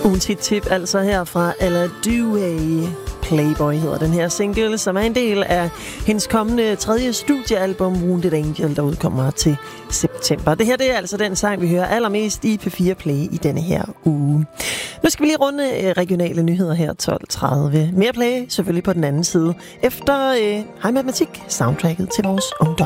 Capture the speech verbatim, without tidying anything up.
Ugens hit-tip altså her fra Ella Dewey. Playboy hedder den her single, som er en del af hendes kommende tredje studiealbum Wounded Angel, der udkommer til september. Det her det er altså den sang, vi hører allermest i P fire Play i denne her uge. Nu skal vi lige runde regionale nyheder her tolv tredive. Mere Play selvfølgelig på den anden side. Efter øh, Hej Matematik, soundtracket til vores ungdom.